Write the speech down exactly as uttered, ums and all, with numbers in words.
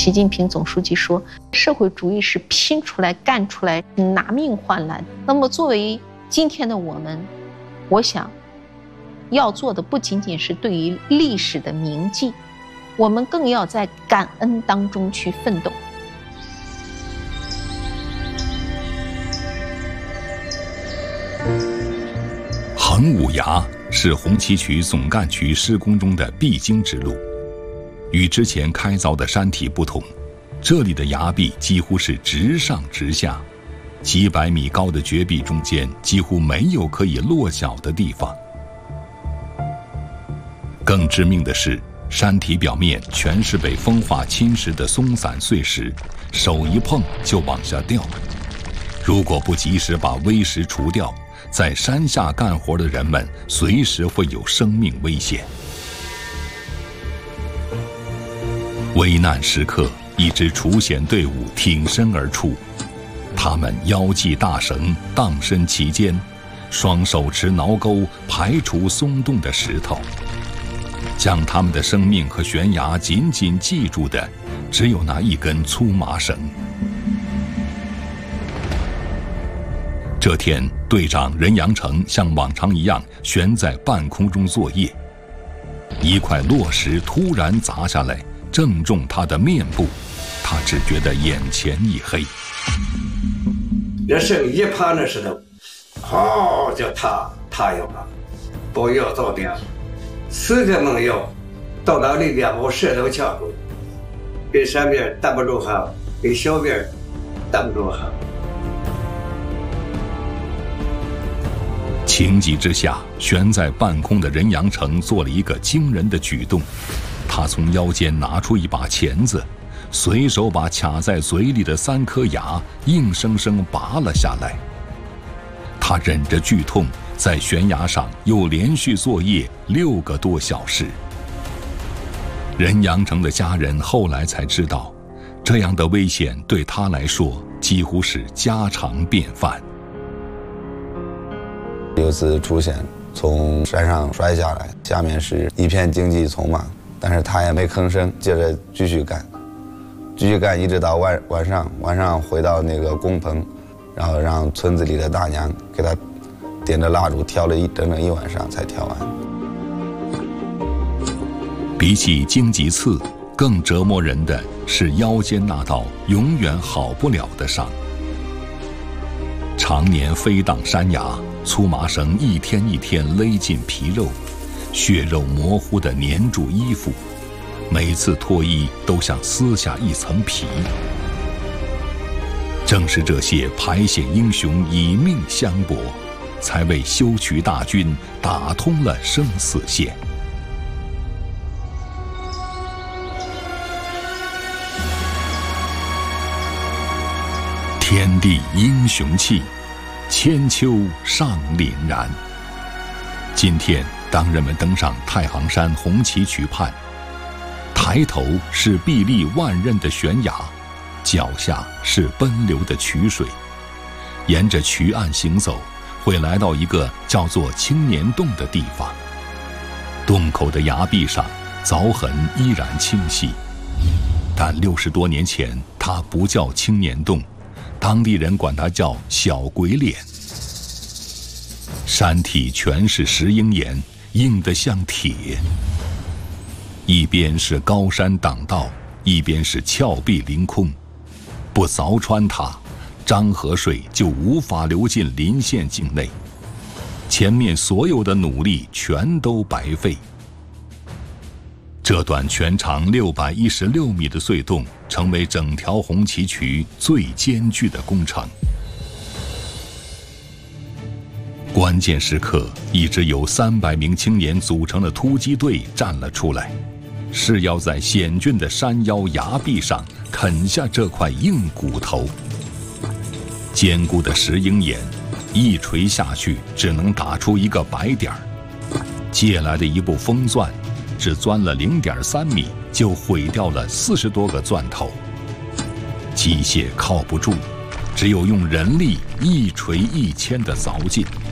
习近平总书记说，社会主义是拼出来、干出来、拿命换来的。那么作为今天的我们，我想要做的不仅仅是对于历史的铭记，我们更要在感恩当中去奋斗。 衡武崖是红旗渠总干渠施工中的必经之路，与之前开凿的山体不同，这里的崖壁几乎是直上直下，几百米高的绝壁中间几乎没有可以落脚的地方。更致命的是，山体表面全是被风化侵蚀的松散碎石，手一碰就往下掉。如果不及时把危石除掉，在山下干活的人们随时会有生命危险。危难时刻，一支除险队伍挺身而出，他们腰系大绳，荡身其间，双手持挠钩，排除松动的石头。将他们的生命和悬崖紧紧系住的，只有那一根粗麻绳。这天，队长任阳城像往常一样悬在半空中作业，一块落石突然砸下来，正中他的面部，他只觉得眼前一黑。 这手一碰那石头，好就塌塌有了，不要到底，四个猛药到那里边把石头掐住，给上面挡不住哈，给小边挡不住哈。 情急之下，悬在半空的任阳城做了一个惊人的举动，他从腰间拿出一把钳子，随手把卡在嘴里的三颗牙硬生生拔了下来。他忍着剧痛，在悬崖上又连续作业六个多小时。任阳城的家人后来才知道，这样的危险对他来说几乎是家常便饭。 有次出险，从山上摔下来，下面是一片荆棘丛嘛，但是他也没吭声，接着继续干，继续干，一直到晚晚上，晚上回到那个工棚，然后让村子里的大娘给他点着蜡烛挑了一整整一晚上才挑完。 比起荆棘刺，更折磨人的是腰间那道永远好不了的伤。常年飞荡山崖，粗麻绳一天一天勒进皮肉，血肉模糊地粘住衣服，每次脱衣都像撕下一层皮。正是这些排险英雄以命相搏，才为修渠大军打通了生死线。天地英雄气，千秋尚凛然。今天，当人们登上太行山红旗渠畔，抬头是壁立万仞的悬崖，脚下是奔流的渠水。沿着渠岸行走，会来到一个叫做青年洞的地方。洞口的崖壁上，凿痕依然清晰，但六十多年前，它不叫青年洞，当地人管它叫小鬼脸。山体全是石英岩，硬得像铁。一边是高山挡道，一边是峭壁凌空，不凿穿它，漳河水就无法流进临县境内。前面所有的努力全都白费。这段全长六百一十六米的隧洞，成为整条红旗渠最艰巨的工程。关键时刻，一支由三百名青年组成的突击队站了出来，是要在险峻的山腰崖壁上啃下这块硬骨头。坚固的石英岩，一锤下去只能打出一个白点儿，借来的一部风钻，只钻了零点三米，就毁掉了四十多个钻头。机械靠不住，只有用人力一锤一钎的凿进。